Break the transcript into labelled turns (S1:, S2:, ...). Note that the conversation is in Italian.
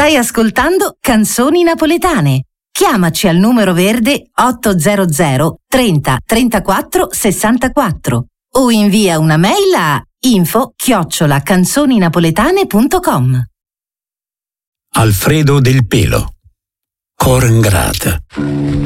S1: Stai ascoltando Canzoni Napoletane. Chiamaci al numero verde 800 30 34 64 o invia una mail a info@canzoninapoletane.com.
S2: Alfredo Del Pelo, Cor Ingrata.